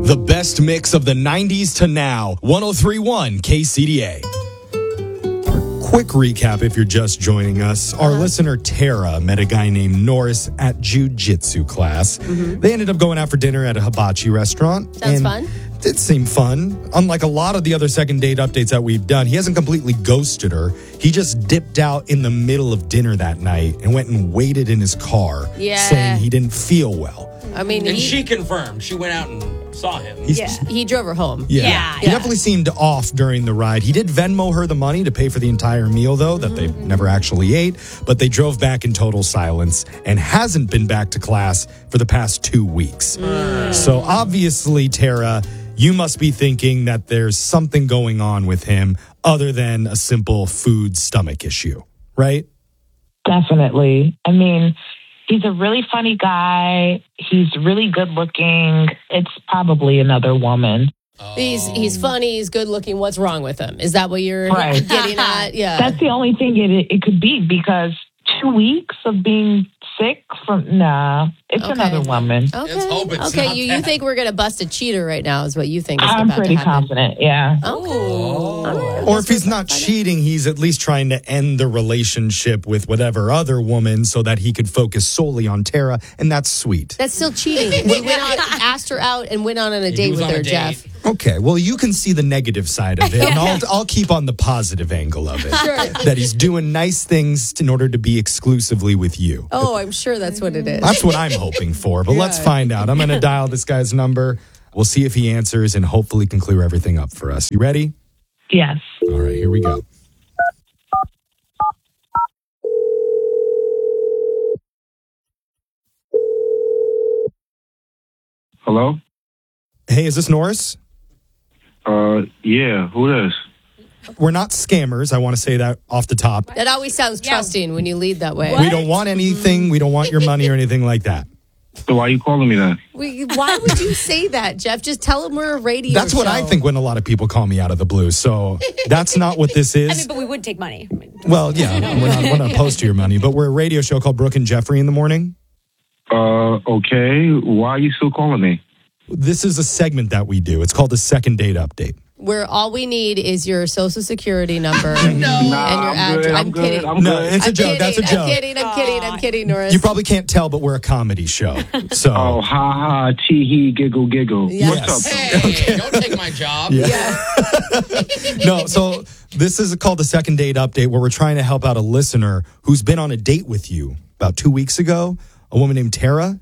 The best mix of the 90s to now. 103.1 KCDA. Quick recap if you're just joining us. Our listener Tara met a guy named Norris at jiu-jitsu class. They ended up going out for dinner at a hibachi restaurant. Sounds fun. It seemed fun. Unlike a lot of the other second date updates that we've done, he hasn't completely ghosted her. He just dipped out in the middle of dinner that night and went and waited in his car, saying he didn't feel well. I mean, and she confirmed. She went out and saw him. He drove her home. He definitely seemed off during the ride. He did Venmo her the money to pay for the entire meal, though, that they never actually ate. But they drove back in total silence and hasn't been back to class for the past 2 weeks. So obviously, Tara, you must be thinking that there's something going on with him other than a simple food stomach issue, right? Definitely. I mean, he's a really funny guy. He's really good looking. It's probably another woman. He's funny. He's good looking. What's wrong with him? Is that what you're getting at? Yeah. That's the only thing it could be, because 2 weeks of being sick it's another woman. Okay. Let's hope it's okay. not You that. think we're gonna bust a cheater right now? Is what you think? Is I'm about pretty to happen. confident. Yeah. Okay. Or if he's not cheating, he's at least trying to end the relationship with whatever other woman so that he could focus solely on Tara, and that's sweet. That's still cheating. He asked her out and went on a date with her, Jeff. Okay, well, you can see the negative side of it, and I'll keep on the positive angle of it. Sure. That he's doing nice things in order to be exclusively with you. Oh, I'm sure that's what it is. That's what I'm hoping for, but let's find out. I'm going to dial this guy's number. We'll see if he answers and hopefully can clear everything up for us. You ready? Yes. All right, here we go. Hello? Hey, is this Norris? Yeah, who this? We're not scammers. I want to say that off the top. That always sounds trusting when you lead that way. We don't want anything. We don't want your money or anything like that. So why are you calling me then? Why would you say that, Jeff? Just tell him we're a radio That's what show. I think when a lot of people call me out of the blue. So that's not what this is. I mean, but we would take money. Well, yeah, we're not opposed to your money, but we're a radio show called Brooke and Jeffrey in the morning. Okay. Why are you still calling me? This is a segment that we do. It's called the second date update. Where all we need is your social security number Nah, and your I'm good. address. I'm good. kidding. I'm No, good. it's a I'm joke. kidding. That's a joke. I'm kidding, Norris. You probably can't tell, but we're a comedy show. So Oh, ha ha, tee hee, giggle giggle. Yes. What's up? Hey, don't take my job. no, so this is called the second date update, where we're trying to help out a listener who's been on a date with you about 2 weeks ago, a woman named Tara.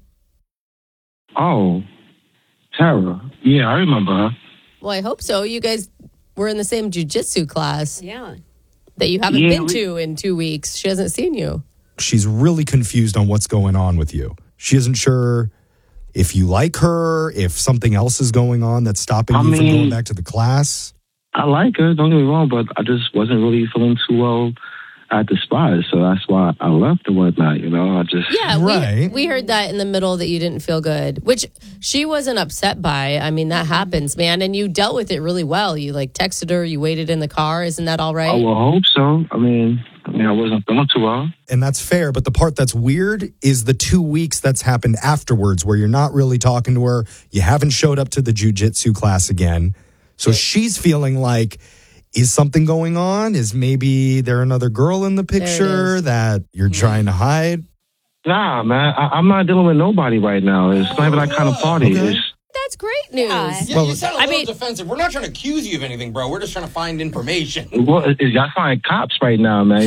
Oh, Tara. Yeah, I remember her. Well, I hope so. You guys were in the same jiu-jitsu class Yeah. that you haven't Yeah, been to in 2 weeks. She hasn't seen you. She's really confused on what's going on with you. She isn't sure if you like her, if something else is going on that's stopping you from going back to the class. I like her, don't get me wrong, but I just wasn't really feeling too well at the spot, so that's why I left and whatnot, I just... Yeah, Right. we heard that in the middle that you didn't feel good, which she wasn't upset by. I mean, that happens, man. And you dealt with it really well. You texted her, you waited in the car. Isn't that all right? I will hope so. I mean, I wasn't feeling too well. And that's fair, but the part that's weird is the 2 weeks that's happened afterwards where you're not really talking to her. You haven't showed up to the jiu-jitsu class again. So she's feeling like, is something going on? Is maybe there another girl in the picture that you're trying to hide? Nah, man, I'm not dealing with nobody right now. It's not even that kind of party. Okay. It's, That's great news. Yeah, Well, you sound a little defensive. We're not trying to accuse you of anything, bro. We're just trying to find information. y'all find cops right now, man.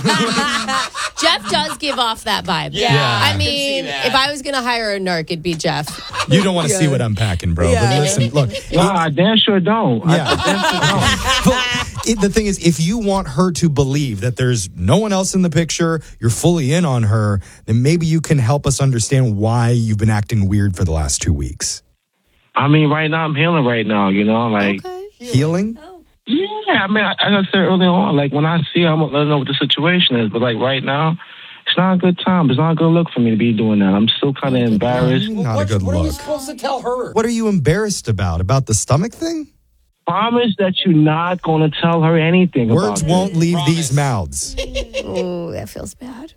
Jeff does give off that vibe. Yeah, I I can see mean, that. if I was going to hire a narc, it'd be Jeff. You don't want to see what I'm packing, bro. Yeah. But listen, look. Nah, I damn sure don't. Yeah. I damn sure don't. The thing is, if you want her to believe that there's no one else in the picture, you're fully in on her, then maybe you can help us understand why you've been acting weird for the last 2 weeks. I mean, right now I'm healing right now, Okay. Healing? Yeah, I mean, as I said earlier on, when I see her, I'm going to let her know what the situation is. But, right now, it's not a good time. It's not a good look for me to be doing that. I'm still kind of embarrassed. Not a good What are you look. supposed to tell her? What are you embarrassed about? About the stomach thing? Promise that you're not going to tell her anything Words about won't this. leave Promise. these mouths. Oh, that feels bad.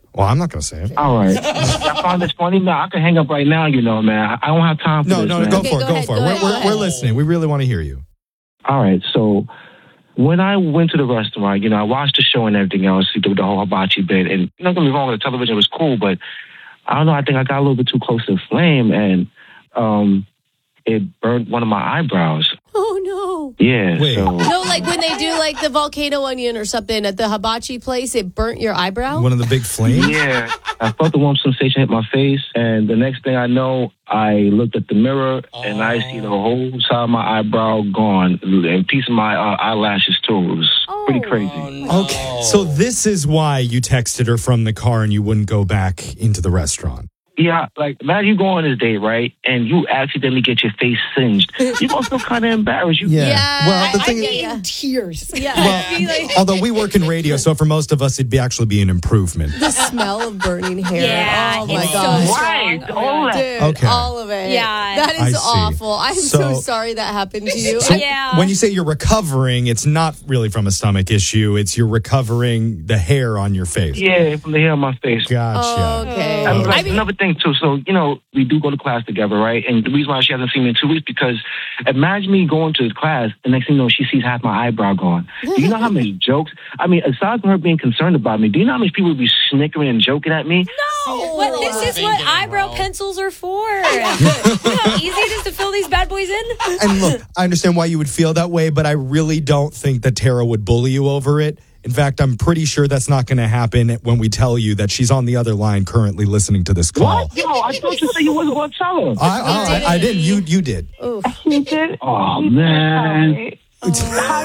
Well, I'm not going to say it. All right. I find this funny. No, I can hang up right now, man. I don't have time for No, this, no, man. go Okay, for it. go Go ahead, for go it. ahead. We're listening. We really want to hear you. All right, so when I went to the restaurant, I watched the show and everything else, the whole hibachi bit, and don't get me wrong, the television was cool, but I don't know, I think I got a little bit too close to the flame, and it burnt one of my eyebrows. Oh, no. Yeah, Wait. so... No, like when they do like the volcano onion or something at the hibachi place, it burnt your eyebrow? One of the big flames? Yeah, I felt the warm sensation hit my face, and the next thing I know, I looked at the mirror, and I see the whole side of my eyebrow gone, and a piece of my eyelashes, too. It was pretty crazy. Okay, so this is why you texted her from the car and you wouldn't go back into the restaurant. Yeah, like, imagine you go on this date, right, and you accidentally get your face singed. You're going to feel kind of embarrassed. Yeah. Well, the I'd thing be is, in tears. Yeah. I'd be like, although we work in radio, so for most of us, it'd actually be an improvement. The smell of burning hair. Yeah, oh my it's god. so Right, strong. all that. Dude, Okay. all of it. Yeah. That I is see. awful. I'm so So- sorry that happened to you. So Yeah. when you say you're recovering, it's not really from a stomach issue. It's you're recovering the hair on your face. Yeah, from the hair on my face. Gotcha. Okay. And, like, I mean- another thing, too, so, we do go to class together, right? And the reason why she hasn't seen me in 2 weeks, because imagine me going to class, and next thing you know, she sees half my eyebrow gone. Do you know how many jokes? I mean, aside from her being concerned about me, do you know how many people would be snickering and joking at me? What, this is what eyebrow pencils are for. You know how easy it is to fill these bad boys in? And look, I understand why you would feel that way, but I really don't think that Tara would bully you over it. In fact, I'm pretty sure that's not going to happen when we tell you that she's on the other line currently listening to this call. What? Yo, I thought you said you wasn't going to tell her. I didn't. You did. He did. Oh, man.